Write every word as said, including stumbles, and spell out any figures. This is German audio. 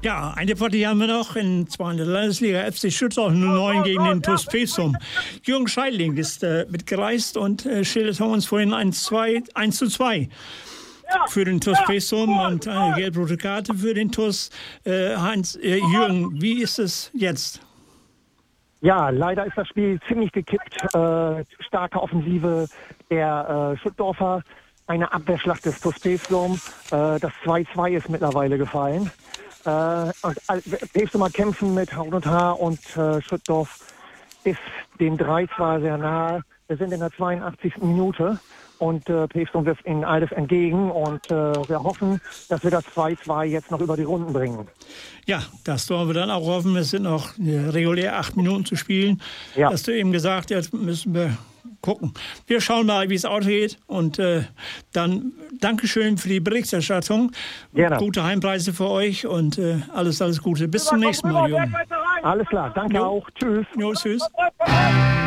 Ja, eine Partie haben wir noch in zweiter Landesliga. F C Schüttorf null neun gegen den T U S Pesum. Jürgen Scheidling ist äh, mitgereist und äh, schilderte uns vorhin eins zu zwei für den T U S Pesum und eine gelb-rote Karte für den T U S. Äh, Heinz, äh, Jürgen, wie ist es jetzt? Ja, leider ist das Spiel ziemlich gekippt. Äh, starke Offensive der äh, Schüttdorfer, eine Abwehrschlacht des T U S Pesum. Äh, das zwei zwei ist mittlerweile gefallen. Äh, und Pesumer kämpfen mit Haut und Haar und äh, Schüttdorf ist dem drei zwei sehr nahe. Wir sind in der zweiundachtzigsten Minute und äh, Pesum wirft ihnen alles entgegen und äh, wir hoffen, dass wir das zwei zwei jetzt noch über die Runden bringen. Ja, das wollen wir dann auch hoffen. Es sind noch regulär acht Minuten zu spielen. Ja. Hast du eben gesagt, jetzt müssen wir gucken. Wir schauen mal, wie es ausgeht und äh, dann Dankeschön für die Berichterstattung. Gerne. Gute Heimpreise für euch und äh, alles, alles Gute. Bis zum nächsten Mal, Jürgen. Alles klar, danke Jo. auch. Tschüss. Jo, tschüss.